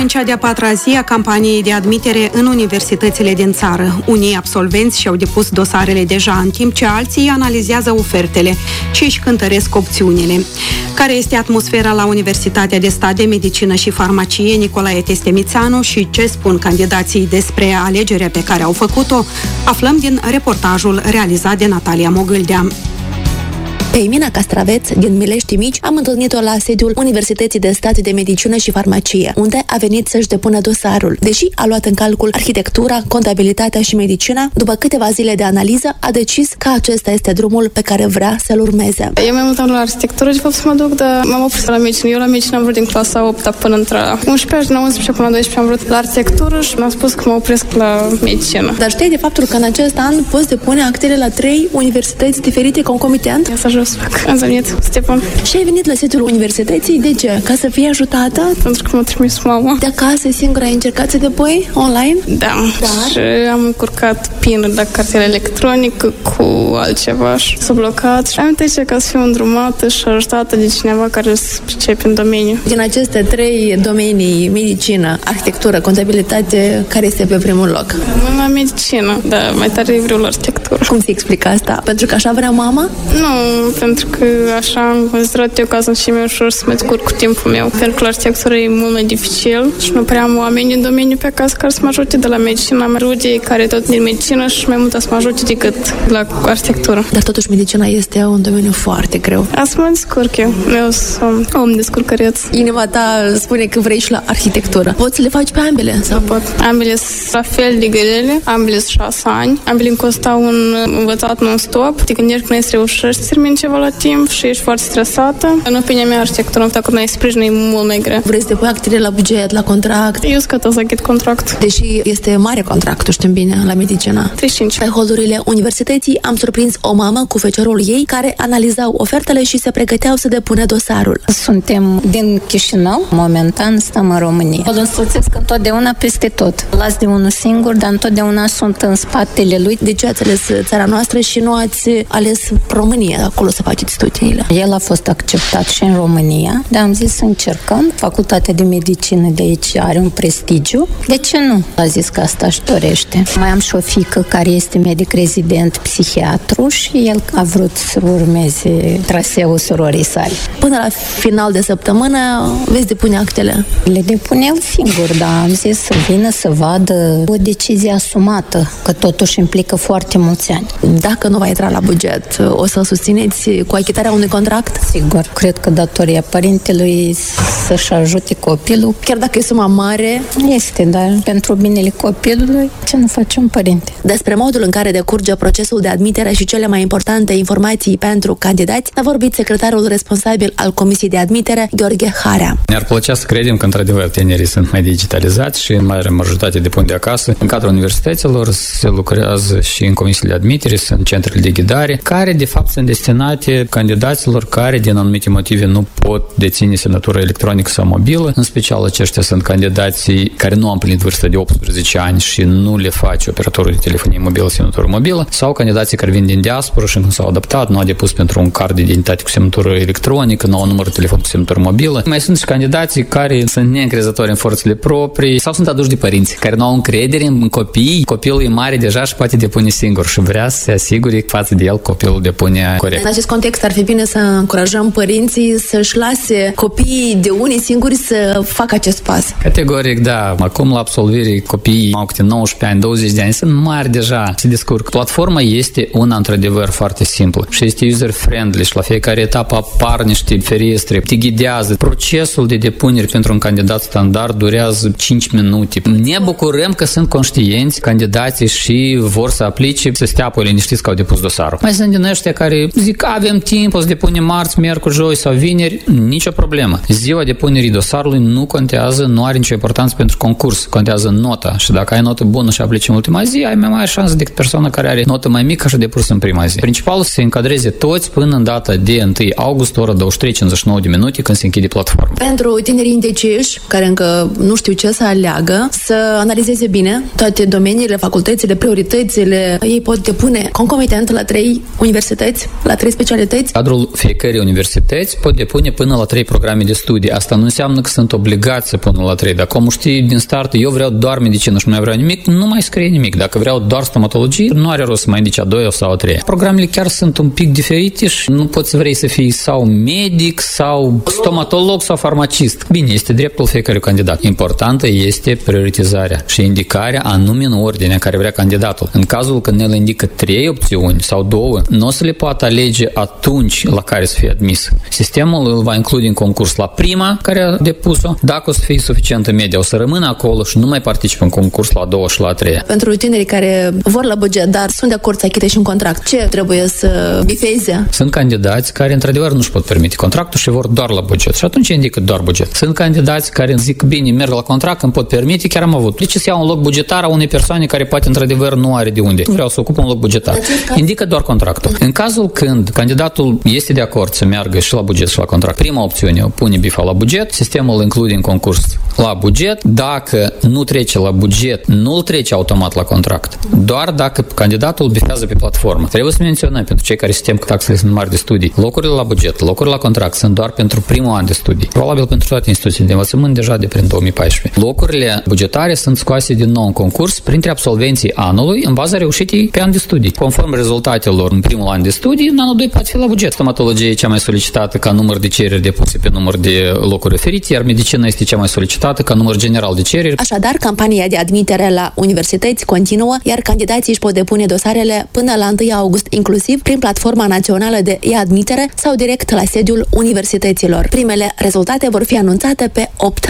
în cea de-a patra zi a campaniei de admitere în universitățile din țară. Unii absolvenți și-au depus dosarele deja, în timp ce alții analizează ofertele și își cântăresc opțiunile. Care este atmosfera la Universitatea de Stat de Medicină și Farmacie Nicolae Testemițanu și ce spun candidații despre alegerea pe care au făcut-o, aflăm din reportajul realizat de Natalia Mogâldea. Pe Emina Castraveț, din Milești Mici, am întâlnit-o la sediul Universității de Stat de Medicină și Farmacie, unde a venit să-și depună dosarul. Deși a luat în calcul arhitectura, contabilitatea și medicina, după câteva zile de analiză, a decis că acesta este drumul pe care vrea să-l urmeze. Eu mai mult am la arhitectură, de fapt să mă duc, dar m-am oprit la medicină. Eu la medicină am vrut din clasa 8 până între 11, din 11 până la 12 am vrut la arhitectură și mi-am spus că mă opresc la medicină. Dar știi de faptul că în acest an poți depune actele la 3 universități diferite concomitent? Am venit, Stepan. Și ai venit la sediul universității, de ce? Ca să fii ajutată? Pentru că m-a trimis mama. De acasă, singură, ai încercat să depui online? Da. Și am încurcat PIN la cartela electronică cu altceva și s-a blocat. Și am intenția ca să fiu îndrumată și ajutată de cineva care se pricepe în domeniu. Din aceste 3 domenii, medicină, arhitectură, contabilitate, care este pe primul loc? La medicină, dar mai tare vreau la arhitectură. Cum se explică asta? Pentru că așa vrea mama? Nu, pentru că așa am considerat eu ca să și mai ușor să mă descurc cu timpul meu. Pentru că la arhitectură e mult mai dificil și nu prea am oameni din domeniu pe acasă care să mă ajute. De la medicină am rude care tot din medicină și mai mult să mă ajute decât la arhitectură. Dar totuși medicina este un domeniu foarte greu. Asta mă descurc eu. Eu sunt om descurcăreț. Inima ta spune că vrei și la arhitectură. Poți să le faci pe ambele? Sau? Pot. Ambele sunt la fel de grele, ambele sunt 6 ani. Ambele îmi costau un învățat non-stop. Te gândești că nu ești reușești să termini ceva la timp și ești foarte stresată. În opinia mea, arhitectura, dacă nu ai sprijin, e mult mai grea. Vrei să te pui actele la buget, la contract? Eu scătă să achit contract. Deși este mare contractul, știm bine, la medicină. 35. Pe holurile universității am surprins o mamă cu feciorul ei care analizau ofertele și se pregăteau să depună dosarul. Suntem din Chișinău, momentan stăm în România. Îl însoțesc întotdeauna peste tot. Las de unul singur, dar întotdeauna sunt în spatele lui. De ce ați ales țara noastră și nu ați ales România, acolo să faceți studiile? El a fost acceptat și în România, dar am zis să încercăm. Facultatea de medicină de aici are un prestigiu. De ce nu? A zis că asta își dorește. Mai am și o fiică care este medic rezident psihiatru și el a vrut să urmeze traseul surorii sale. Până la final de săptămână veți depune actele? Le depune el singur, dar am zis să vină să vadă o decizie asumată, că totuși implică foarte mulți ani. Dacă nu va intra la buget, o să susțineți cu achitarea unui contract? Sigur. Cred că datoria părintelui să-și ajute copilul. Chiar dacă e suma mare? Este, dar pentru binele copilului, ce nu face un părinte? Despre modul în care decurge procesul de admitere și cele mai importante informații pentru candidați a vorbit secretarul responsabil al Comisiei de Admitere, Gheorghe Harea. Ne-ar plăcea să credem că, într-adevăr, tinerii sunt mai digitalizați și în mare majoritate depun de acasă. În cadrul universităților se lucrează și în comisiile de admitere, sunt centrele de ghidare, care, de fapt, sunt destinate candidaților care, din anumite motive, nu pot deține semnătură electronică sau mobilă. În special, aceștia sunt candidații care nu au împlinit vârsta de 18 ani și nu le face operatorul de telefonie mobilă semnătură mobilă, sau candidații care vin din diaspora și nu s-au adaptat, nu au depus pentru un card de identitate cu semnătură electronică, nu au număr de telefon cu semnătură mobilă. Mai sunt și candidații care sunt neîncrezători în forțele proprii sau sunt aduși de părinți care nu au încredere în copii. Copilul e mare deja și poate depune singur și vrea să se asigure față de el copilul depune corect. În acest context ar fi bine să încurajăm părinții să-și lase copiii de unii singuri să facă acest pas. Categoric, da. Acum la absolvire copiii au câte 19 ani, 20 de ani, sunt mari deja, se descurcă. Platforma este una într-adevăr foarte simplă și este user-friendly și la fiecare etapă apar niște ferestre, te ghidează. Procesul de depunere pentru un candidat standard durează 5 minute. Ne bucurăm că sunt conștienți candidații și vor să aplice, să stea pe liniștiți că au depus dosarul. Mai sunt din ăștia care zic, avem timp, o să depunem marți, miercuri, joi sau vineri, nicio problemă. Ziua depunerii dosarului nu contează, nu are nicio importanță pentru concurs, contează nota și dacă ai notă bună și aplici în ultima zi, ai mai mare șansă decât persoana care are notă mai mică și a depus în prima zi. Principalul să se încadreze toți până în data de 1 august, ora 23:59 de minute, când se închide platforma. Pentru tinerii indeciși, care încă nu știu ce să aleagă, să analizeze bine toate domeniile, facultățile, prioritățile. Ei pot depune concomitent la 3 universități, la 3 specialități? Cadrul fiecărei universități pot depune până la 3 programe de studii. Asta nu înseamnă că sunt obligați să pună la 3. Dacă omul știe din start, eu vreau doar medicină și nu mai vreau nimic, nu mai scrie nimic. Dacă vreau doar stomatologie, nu are rost să mai indice a 2 sau a 3. Programele chiar sunt un pic diferite și nu poți să vrei să fii sau medic sau stomatolog sau farmacist. Bine, este dreptul fiecărui candidat. Importantă este prioritizarea și indicarea anume în ordinea care vrea candidatul. În cazul când el indică 3 opțiuni sau 2, nu o să le poată alege atunci la care să fie admis. Sistemul îl va include în concurs la prima care a depus-o. Dacă o să fie suficientă media, o să rămână acolo și nu mai participă în concurs la a 2 și la a 3. Pentru tinerii care vor la buget, dar sunt de acord să achite și un contract, ce trebuie să bifeze? Sunt candidați care într-adevăr nu-și pot permite contractul și vor doar la buget. Și atunci indică doar buget. Sunt candidați care zic, bine, merg la contract, îmi pot permite, chiar am avut. De ce să iau un loc bugetar a unei persoane care poate într-adevăr nu are de unde? Vreau să ocup un loc bugetar. Indică doar contractul. În cazul când candidatul este de acord să meargă și la buget și la contract, prima opțiune o pune bifa la buget, sistemul îl include în concurs la buget. Dacă nu trece la buget, nu îl trece automat la contract. Doar dacă candidatul bifează pe platformă. Trebuie să menționăm pentru cei care suntem cu taxele sunt mari de studii. Locurile la buget, locurile la contract sunt doar pentru primul an de studii. Probabil pentru toate instituțiile de învățământ deja de prin 2014. Locurile bugetare sunt scoase din nou în concurs printre absolvenții anului în baza reușitei pe an de studii. Conform rezultatelor în primul an de studii, în anul 2 poate fi la buget. Stomatologie e cea mai solicitată ca număr de cereri depuse pe număr de locuri referite, iar medicina este cea mai solicitată ca număr general de cereri. Așadar, campania de admitere la universități continuă, iar candidații își pot depune dosarele până la 1 august, inclusiv prin platforma națională de e-admitere sau direct la sediul universităților. Primele rezultate vor fi anunțate pe 8